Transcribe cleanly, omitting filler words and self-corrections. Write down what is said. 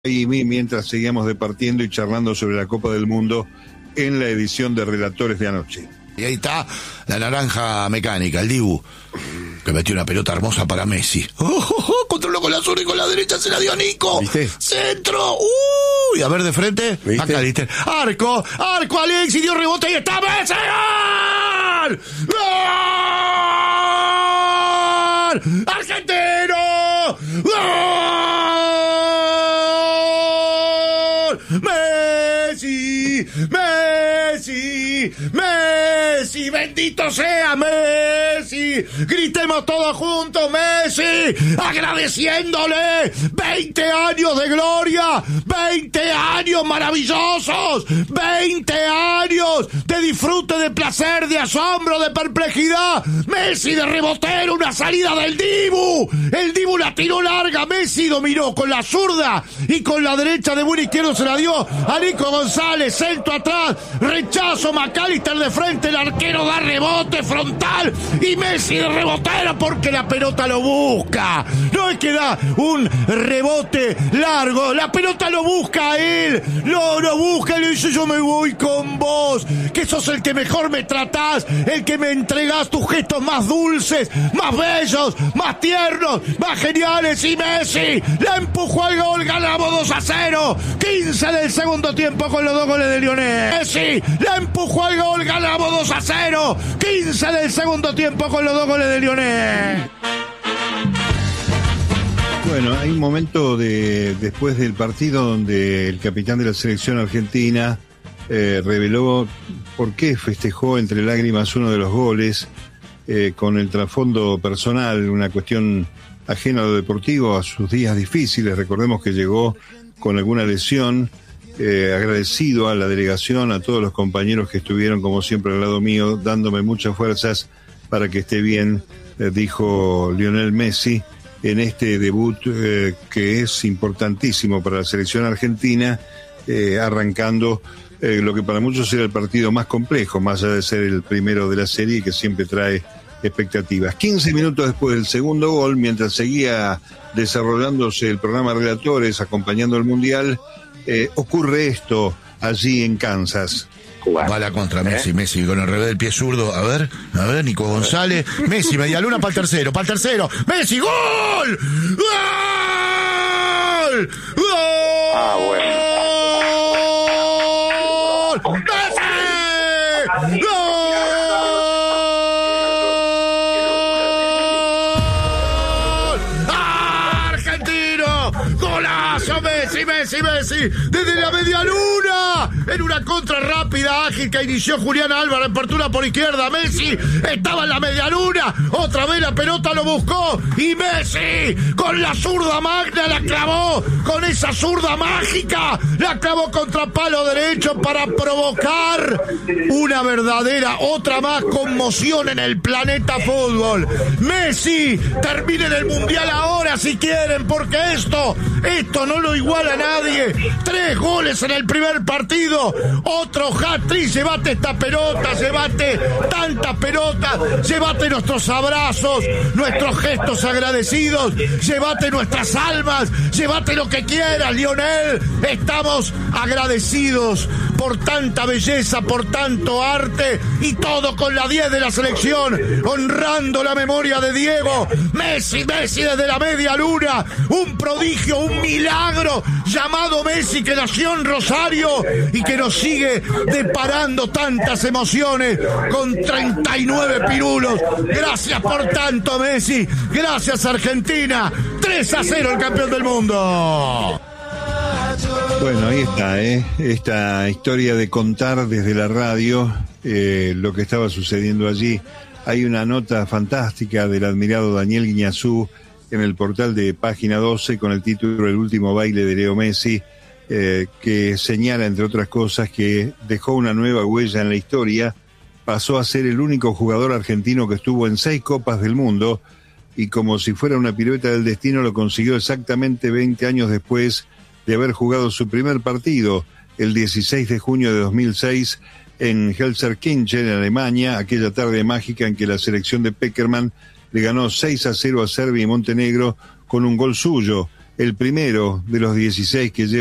Y mientras seguíamos departiendo y charlando sobre la Copa del Mundo en la edición de Relatores de anoche. Y ahí está la naranja mecánica, el Dibu, que metió una pelota hermosa para Messi. Controló con la zurda y con la derecha se la dio a Nico. ¿Viste? Centro. A ver de frente. ¿Viste? Acá diste. Arco, Alexis dio rebote y está Messi. ¡Gol! ¡Gol! ¡Argentino! ¡Gol! Messi, bendito sea Messi, gritemos todos juntos Messi, agradeciéndole 20 años de gloria, 20 años maravillosos, 20 años de disfrute, de placer, de asombro, de perplejidad. Messi de rebotero, una salida del Dibu, el Dibu la tiró larga, Messi dominó con la zurda y con la derecha de buen izquierdo se la dio a Nico González, centro atrás, rechazo, McAllister de frente, el arquero da rebote frontal y Messi de rebotero porque la pelota lo busca, no es que da un rebote largo, la pelota lo busca a él, lo busca, le dice yo me voy con vos, que sos el que mejor me tratás, el que me entregás tus gestos más dulces, más bellos, más tiernos, más geniales, y Messi la empujó al gol, ganamos 2-0, 15 del segundo tiempo con los 2 goles de Lionel. Messi la empujó al gol, ganamos 2-0, 15 del segundo tiempo con los 2 goles de Lionel. Bueno, hay un momento después del partido donde el capitán de la selección argentina reveló por qué festejó entre lágrimas uno de los goles, con el trasfondo personal, una cuestión ajena a lo deportivo, a sus días difíciles. Recordemos que llegó con alguna lesión, agradecido a la delegación, a todos los compañeros que estuvieron como siempre al lado mío, dándome muchas fuerzas para que esté bien, dijo Lionel Messi en este debut que es importantísimo para la selección argentina, arrancando lo que para muchos era el partido más complejo, más allá de ser el primero de la serie, que siempre trae expectativas. 15 minutos después del segundo gol, mientras seguía desarrollándose el programa Relatores acompañando el Mundial, ocurre esto allí en Kansas. Va la contra Messi con el revés del pie zurdo, a ver, Nico González, Messi, media luna para el tercero, Messi, ¡gol! ¡Gol! ¡Gol! Ah, bueno. ¡Messi! ¡Gol! ¡Argentino! ¡Golazo Messi! ¡Desde la media luna! En una contra rápida, ágil, que inició Julián Álvarez, apertura por izquierda, Messi estaba en la media luna, otra vez la pelota lo buscó, y Messi, con la zurda magna, la clavó, con esa zurda mágica, la clavó contra palo derecho para provocar una verdadera, otra más conmoción en el planeta fútbol. Messi, terminen el Mundial ahora si quieren, porque esto no lo iguala a nadie. 3 goles en el primer partido, otro hat-trick, llévate esta pelota, llévate tanta pelota, llévate nuestros abrazos, nuestros gestos agradecidos, llévate nuestras almas, llévate lo que quieras, Lionel. Estamos agradecidos por tanta belleza, por tanto arte, y todo con la 10 de la selección, honrando la memoria de Diego. Messi desde la media luna, un prodigio, un milagro llamado Messi, que nació en Rosario y que nos sigue deparando tantas emociones con 39 pirulos. Gracias por tanto, Messi. Gracias, Argentina. 3-0 el campeón del mundo. Bueno, ahí está, esta historia de contar desde la radio lo que estaba sucediendo allí. Hay una nota fantástica del admirado Daniel Guiñazú en el portal de Página 12 con el título El último baile de Leo Messi, que señala, entre otras cosas, que dejó una nueva huella en la historia, pasó a ser el único jugador argentino que estuvo en 6 Copas del Mundo, y como si fuera una pirueta del destino lo consiguió exactamente 20 años después de haber jugado su primer partido, el 16 de junio de 2006, en Gelsenkirchen, en Alemania, aquella tarde mágica en que la selección de Pekerman le ganó 6-0 a Serbia y Montenegro con un gol suyo. el primero de los 16 que lleva